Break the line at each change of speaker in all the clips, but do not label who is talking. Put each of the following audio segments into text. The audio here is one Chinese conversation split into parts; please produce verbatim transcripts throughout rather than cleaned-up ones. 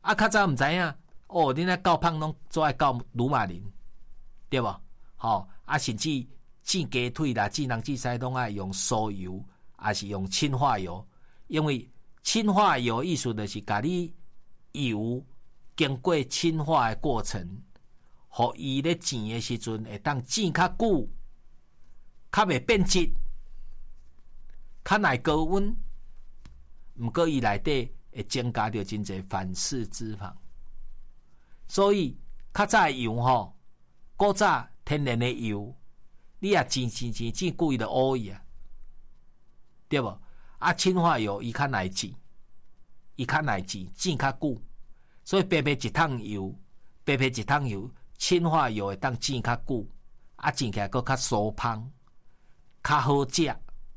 啊，较早毋知影哦，恁咧教芳拢做爱教鲁马林，对无？吼、哦、啊，甚至煎鸡腿啦、煎人煎西拢爱用酥油，还是用氢化油，因为氢化油意思就是甲你油经过氢化的过程，互伊咧煎的时阵会当煎较久，较袂变质，较耐高温。毋过伊内底会增加着真侪反式脂肪，所以较早的油吼，古早天然的油，你也煎煎煎煎久伊就乌去啊，对无？啊，氢化油伊较耐煎，伊较耐煎，煎较久，所以白白一桶油，白白一桶油，氢化油会当煎较久，啊，煎起来佫较酥芳，较好食。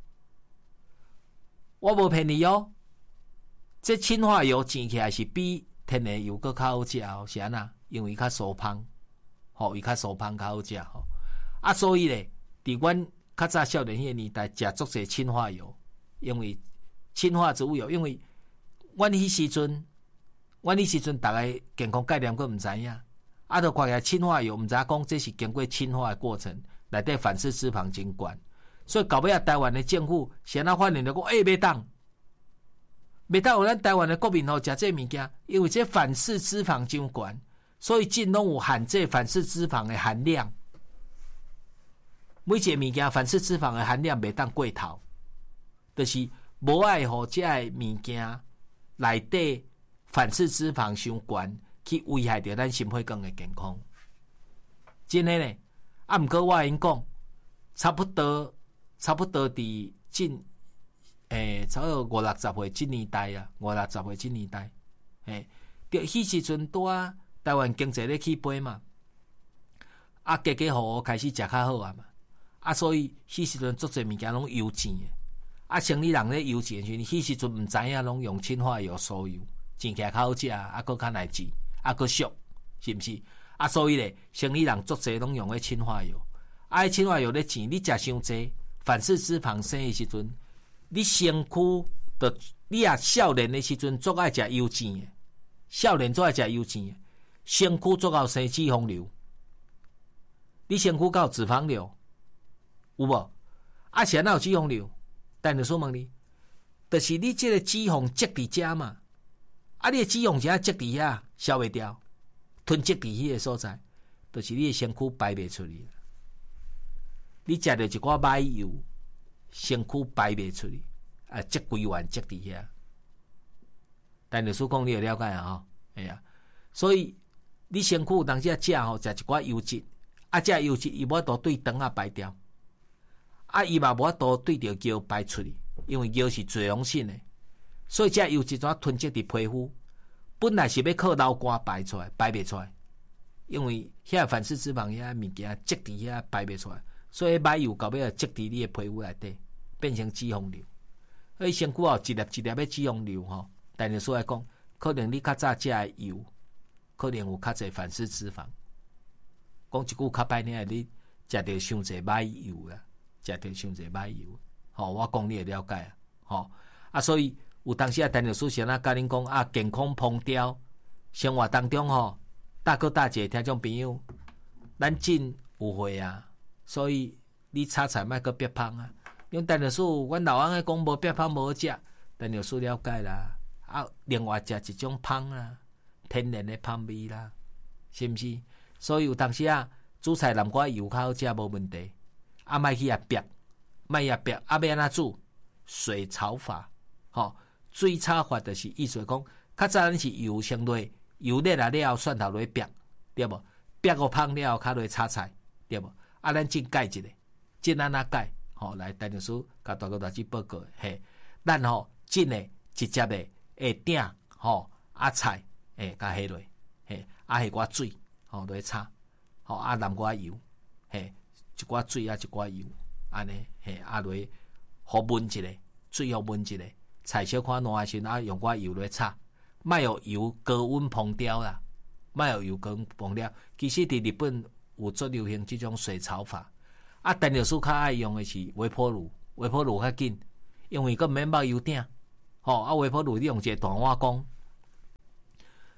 我无骗你哦。这氢化油煎起来是比天然油佫较好食哦，是安那？因为伊较酥芳，吼，伊较酥芳较好食吼。啊，所以咧，伫阮较早少年迄个年代，食足侪氢化油，因为氢化植物油，因为阮迄时阵，阮迄时阵，逐个健康概念佫毋知影，啊，著看起来氢化油，毋知影讲这是经过氢化的过程，内底反式脂肪真悬，所以到尾啊，台湾的政府先啊反应着讲，诶、欸，袂当。袂当有咱台湾的国民吼食这物件，因为这反式脂肪真悬，所以尽拢有限制反式脂肪的含量。每一个物件反式脂肪的含量袂当过头，就是无爱互这个物件内底反式脂肪伤悬，去危害到咱心血管的健康。真的呢，啊，毋过我因讲，差不多差不多伫近。诶、欸，差不多五六十岁这年代啊，五六十岁这年代，诶，对，迄时阵拄啊，台湾经济咧起飞嘛，啊，家家户户开始食较好啊嘛，啊，所以迄时阵足侪物件拢油煎诶，啊，城里人咧油煎时，迄时阵毋知影拢用氢化油、酥油，煎起来较好食，啊，佫较耐煎，啊，佫俗，是毋是？啊，所以咧，城里人足侪拢用迄氢化油，啊，迄氢化油咧煎，你食伤济，反式脂肪生诶时阵。你身躯的你啊，少年的时阵最爱食油煎的，少年最爱食油煎的，身躯最爱生脂肪瘤。你身躯有脂肪瘤有无？啊，是安怎有脂肪瘤？但你说问你，就是你这个脂肪积伫遮嘛，啊，你的脂肪是啊积伫遐，消袂掉，囤积伫迄个所在，就是你的身躯排袂出去。你食着一寡买油。身躯排袂出去，啊，积规丸积伫遐。但律师讲你会了解啊，吼，哎呀，所以你身躯有当时啊食吼，食一寡油脂，啊，这油脂伊无法度对肠啊排掉，啊，伊嘛无法度对着尿排出去，因为尿是水溶性的，所以这油脂怎囤积伫皮肤，本来是要靠流汗排出来，排袂出来，因为遐反式脂肪遐物件积伫遐排袂出来。所以买油到尾积伫你的皮肤内底，变成脂肪瘤。所以身躯哦一粒一粒的脂肪瘤吼，但是所来讲，可能你较早食的油，可能有较侪反式脂肪。讲一句较歹听的，你食着伤侪买油啦，食着伤侪买油。吼、哦，我讲你会了解啊。吼、哦、啊，所以有当时啊，陈律师先啊，甲恁讲啊，健康烹调生活当中吼，大哥大姐听众朋友，咱真有会啊。所以你炒菜莫阁别芳啊！用陈律师，阮老翁咧讲无别芳无好食，陈律师了解啦。啊，另外食一种芳啦，天然的芳味啦，是毋是？所以有当时啊，煮菜南瓜油较好食无问题。啊，莫去啊煸，莫啊煸，啊要安怎煮？水炒法，吼、哦，水炒法就是意思讲，较早咱是油先落，油热啊了后，蒜头落煸，对无？煸个芳了后，较落炒菜，对无？啊，咱真改一个，真安那改？吼、哦，来，陈律师甲大哥大姐报告，嘿，咱吼真诶直接诶下鼎，吼啊菜，诶，甲下落，嘿，啊下寡水，吼落去炒，吼啊淋寡油，嘿，一寡水啊一寡油，安尼，嘿，啊落去好焖一下，水好焖一下，菜小可烂时啊用寡油落去炒，莫用油高温烹调啦，莫用油高温烹调，其实伫日本。有做流行这种水炒法，啊，陈律师较爱用的是微波炉，微波炉较紧，因为个免爆油鼎，吼、哦，啊，微波炉你用一个大碗公，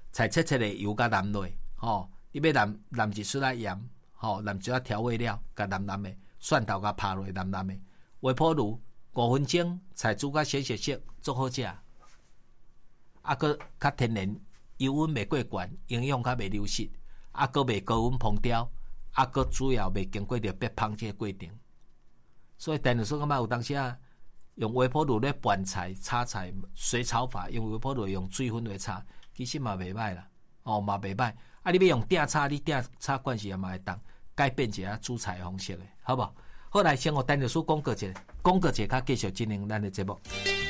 菜切切的油甲淋落，吼，你要淋淋一丝仔盐，吼，淋一仔调味料，甲淋淋的，蒜头甲拍落淋淋的，微波炉五分钟，菜煮甲鲜鲜色，足好食。啊，佮较天然，油温袂过悬，营养较袂流失，啊，佮袂高温烹调，啊，佮主要袂经过着别烹这个过程。所以陈律师感觉有当时啊，用微波炉咧拌菜、炒菜、水炒法，用微波炉用水分来炒，其实嘛袂歹啦，哦嘛袂歹。啊，你要用鼎炒，你鼎炒惯势也嘛会当改变一下煮菜的方式的，好不好？好，来先和陈律师广告一下，广告一下，较继续进行咱的节目。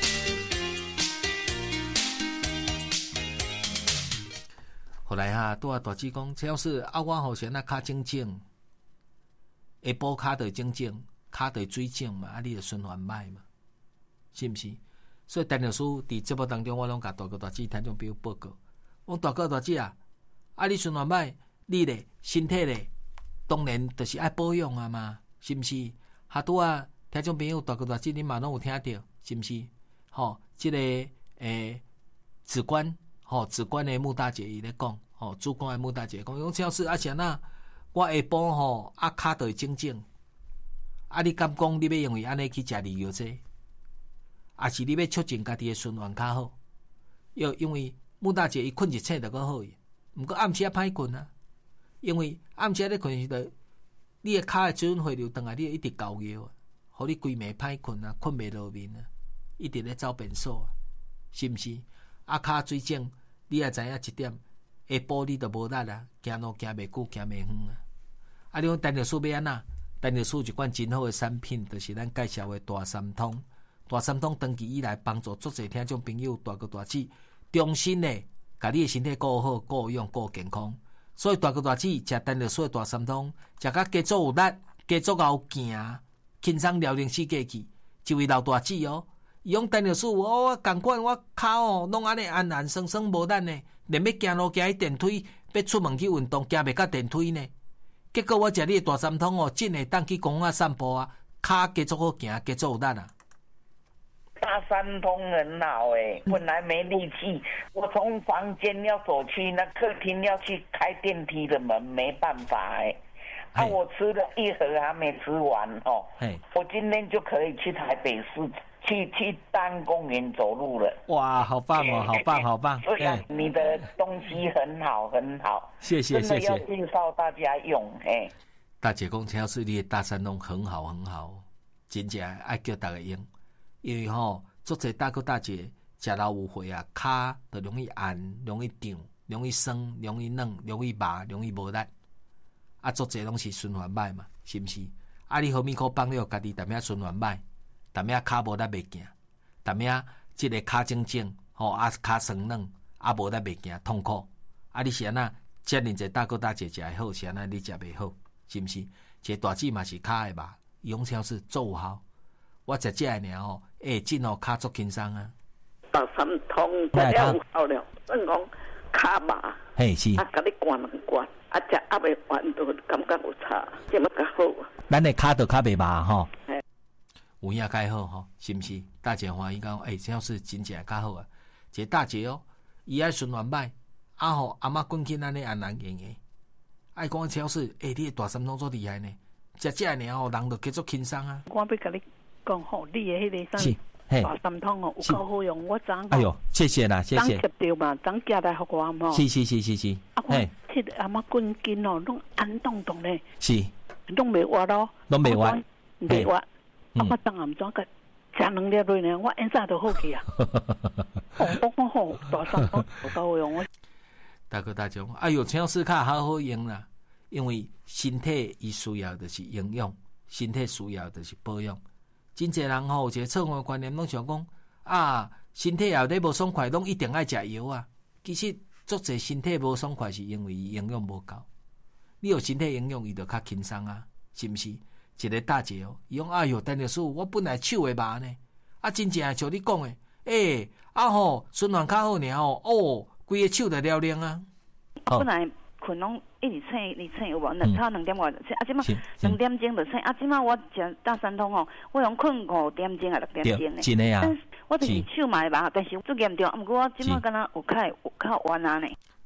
后来哈，拄啊大姊讲，只要是啊，我好像那较整整，下晡骹就整整。骹对水肿嘛，啊，你就循环歹嘛，是毋是？所以陈律师伫节目当中，我拢甲大哥大姐听众朋友报告，我大哥大姐啊，啊，你循环歹，你咧身体咧，当然就是爱保养啊嘛，是毋是？哈拄啊，听众朋友大哥大姐，你嘛拢有听到，是毋是？吼、哦，即、這个诶，子官，吼、哦，子官的穆大姐伊咧讲，吼、哦，主管的穆大姐讲，讲超市啊，是安那，我下晡吼啊，骹就会整整。啊！你敢讲你要因为安尼去食利药剂，还是你要促进家己的循环较好？又因为穆大姐伊困一醒就较好伊，毋过暗时啊歹困啊，因为暗时咧困时阵，你的骹的水分回流转来，你一直高尿啊，互你规暝歹困啊，困袂落眠啊，一直咧走便所啊，是毋是？啊骹水肿，你也知影一点，下晡你就无力啊，行路行袂久，行袂远啊。啊，你讲陈律师要安怎？陈律师一款真好的产品，就是咱介绍的大三通。大三通长期以来帮助足侪听众朋友大哥大姐，重新的把你的身体顾好、顾养、顾健康。所以大哥大姐食陈律师的大三通，食甲加足有力，加足有行，轻松辽宁世界去。一位老大姐哦，伊讲陈律师，我共款我骹哦，拢安尼安安生生无力呢，连要行路行去电梯，要出门去运动，行袂到电梯呢。结果我食你的大三通哦，真会当去公园散步啊，骹加足好行，加足有力啊。
大三通很好诶，本来没力气，我从房间要走去那客厅要去开电梯的门，没办法诶。啊，我吃了一盒还没吃完哦，我今天就可以去台北市。去去大安公园走路了，
哇，好棒哦，好棒，好棒！
对呀，你的东西很好，很好，
谢谢，谢谢。
真的要介绍大家用，嘿。
大姐讲，超市里的大三通很好，很好，真正爱叫大家用，因为吼，做这大哥大姐食老有血啊，骹就容易按，容易胀，容易酸，容易软，容易麻，容易无力，啊，做这拢是循环歹嘛，是毋是？啊，你何米可帮了家己踮遐循环歹？踮遐骹无力袂行，踮遐即个骹整整，吼啊骹酸软，啊无力袂行，痛苦。啊，你是安那？遮尔济大哥大姐食会好，是安那你食袂好，是毋是？一个大姊嘛是骹会麻，用超是做有效。我食这个尔吼，会真哦骹足轻松啊。
大三通食了有效了，算讲骹麻，
嘿是。
啊，甲你灌两灌，啊食压袂完都感觉有差，这么较好。
咱的骹就较袂麻吼。有影介好吼，是毋是？大姐欢喜讲，诶、欸，这样是真正较好啊！一个大姐哦，伊爱循环歹，啊吼阿嬷滚起安尼安安硬硬，爱讲超市，诶、欸，你的大三通做厉害呢，食这尔吼，人就叫做轻松啊！
我要甲你讲吼，你的迄个啥大三通哦，有够好用，我昨
哎呦，谢谢啦，谢谢。
昨接到嘛，昨寄来互我嘛。
是是是是是。
啊，我迄个阿嬷滚筋哦，拢安动动咧。
是。
拢袂活咯。
拢袂活。
袂活。啊！我当暗怎个食两粒落呢？我现在都好去啊！哦，我讲好，大三通有够好用。我
大哥大姐讲，哎呦，超市卡好好用啦，因为身体伊需要的是营养，身体需要的是保养。真侪人吼，有一个错误的观念，拢想讲啊，身体后底无爽快，拢一定爱食药啊。其实足侪身体无爽快，是因为伊营养无够。你有身体营养，伊就较轻松啊，是毋是？一个大姐哦，伊讲哎哟，陈律师，我本来手会麻呢，啊，真正像你讲的，诶、欸，啊吼，循环较好尔吼，哦，规个手就了灵啊。
本来困拢一直醒，一直醒有无？两差两点外就醒，啊，即马两点钟就醒，啊，即马我食大三通吼，我用困五点钟啊，六点钟呢。
真的啊。
我就是手嘛会麻，但是最严重，毋过我即马敢若有较有较弯啊呢。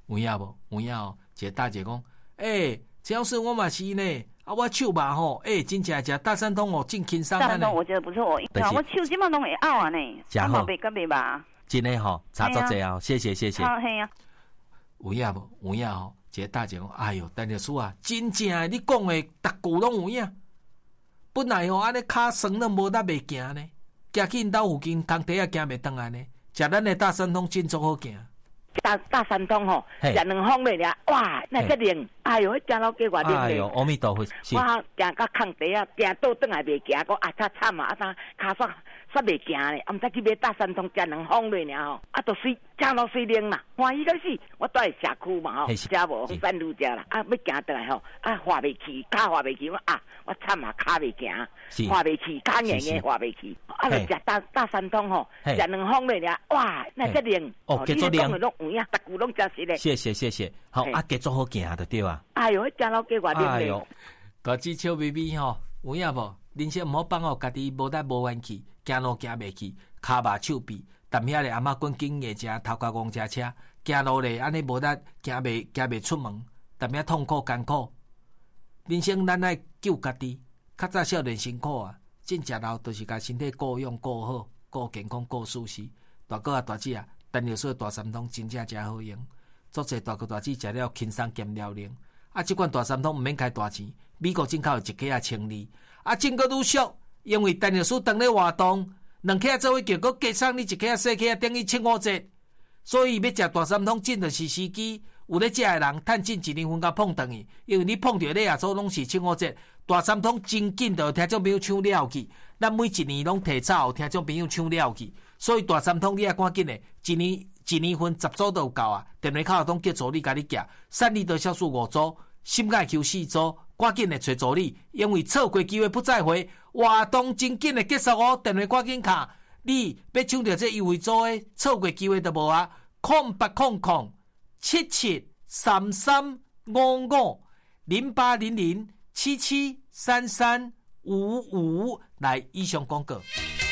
有影无？有影哦。一个大姐讲，诶、欸，只要是我嘛是呢，啊，我手嘛吼，诶、欸，真正食大山通哦，真轻松。
大山通我觉得不错，我手基本拢会拗啊呢，
啊
嘛袂甲袂吧。
真诶吼，差足济啊，谢谢谢谢。
啊，嘿啊。
有影无？有影吼。一个大姐讲，哎哟，陈律师啊，真正诶，你讲诶，逐句拢有影。本来吼，安尼骹酸都无力袂行呢，行去因兜附近工地啊，行袂转来呢。食咱诶大山通真足好行。
大大山通吼，食两方来了，哇，那这灵，哎哟，迄正老计偌灵
哎哟，阿弥陀佛。
我行到空地啊，行倒转来袂行，讲啊，太惨啊，啊，呾骹煞煞袂行咧，啊，毋知去买大山通食两方来尔吼，啊，都水正老水灵嘛，欢喜到死，我住喺社区嘛吼，食无山路食啦，啊，要行倒来吼，啊，滑袂去，骹滑袂去，我啊，我惨啊，骹袂行，滑袂去，骹硬硬滑袂去，啊，来食大大山通吼，食两方来了，哇，那这灵，
哦，叫做灵。谢谢谢谢，好啊，继续好行就对啊。
哎哟，真老计偌灵
哎哟，大姊笑咪咪吼，有影无？人生毋好放互家己无力无元气，行路行袂去，骹麻手臂，但遐咧阿嬷滚紧个食头壳公车车，行路咧安尼无力，行袂行袂出门，但遐痛苦艰苦。人生咱爱救家己，较早少年辛苦啊，真正老都是甲身体顾养顾好，顾健康顾舒适。大哥啊大姐啊。陈律师大三通真正真好用，足侪大哥大姐食了轻松兼了灵。啊，即款大三通毋免开大钱，美国进口有一克啊千二，啊，真个愈俗，因为陈律师当咧活动，两克做伙叫佮加送你一克细克等于七五折，所以要食大三通真就是时机。有咧食诶人，趁紧一年份甲碰断去，因为你碰着咧啊，所拢是七五折。大三通真紧着听众朋友抢了去，咱每一年拢提早听众朋友抢了去。所以大三通你啊赶紧诶，一年一年份十组都有够啊！电话卡通叫助理甲你寄，三里的小数五组，心爱 Q 四组，赶紧诶找助理，因为错过机会不再回，活动真紧诶结束哦！电话赶紧卡，你要抢到这优惠组诶，错过机会都无啊！空八空空七七三三五五零八零零七七三三五五来以上广告。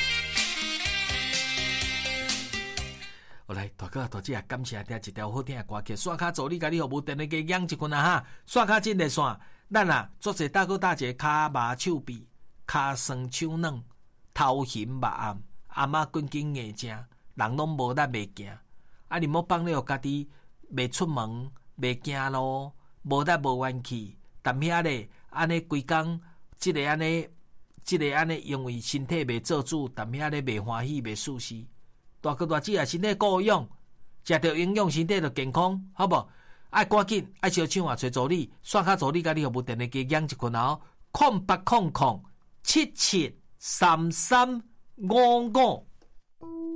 好来，大哥大姐啊，感谢听一条好听的歌曲。刷卡助理甲你服务电话机养一群啊哈，刷卡进来线，咱啊做些大哥大姐骹麻手臂，骹酸手软，头晕目暗，阿嬷滚紧硬正，人拢无力袂行。啊，你莫放了家己袂出门，袂行路，无力无元气，但遐咧安尼规工，即个安尼，即个安尼，因为身体袂做主，但遐咧袂欢喜，袂舒适。大哥大姐啊，身体顾养，食着营养，身体就健康，好无？爱赶紧爱小抢啊，找助理，刷卡助理甲你服务电话机养一群哦，空八空空七七三三五五。